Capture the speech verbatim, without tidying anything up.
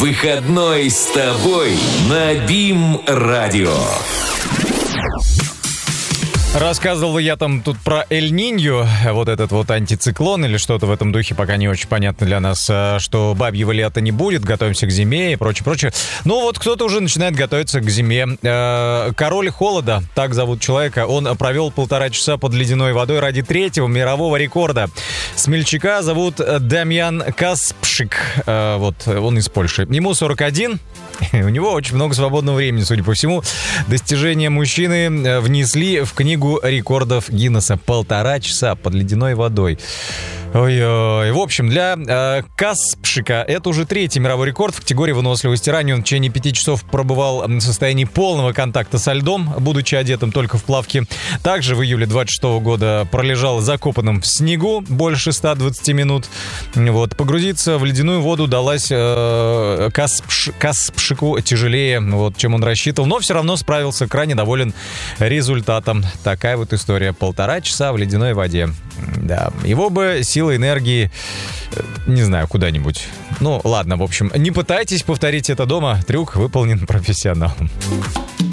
Выходной с тобой на БИМ-радио. Рассказывал я там тут про Эль-Ниньо, вот этот вот антициклон или что-то в этом духе, пока не очень понятно для нас, что бабьего лета не будет, готовимся к зиме и прочее, прочее. Ну вот кто-то уже начинает готовиться к зиме. Король холода, так зовут человека, он провел полтора часа под ледяной водой ради третьего мирового рекорда. Смельчака зовут Дамьян Каспшик, вот он из Польши. Ему сорок один. У него очень много свободного времени, судя по всему. Достижения мужчины внесли в книгу рекордов Гиннесса. Полтора часа под ледяной водой. Ой-ой. В общем, для э, Каспшика это уже третий мировой рекорд в категории выносливости. Ранее он в течение пяти часов пробывал в состоянии полного контакта со льдом, будучи одетым только в плавки. Также в июле двадцать шестого года пролежал закопанным в снегу больше ста двадцати минут. Вот. Погрузиться в ледяную воду далась э, Каспш, Каспшику тяжелее, вот, чем он рассчитывал, но все равно справился, крайне доволен результатом. Такая вот история. Полтора часа в ледяной воде. Да, его бы сила энергии, не знаю, куда-нибудь. Ну, ладно, в общем, не пытайтесь повторить это дома. Трюк выполнен профессионалом.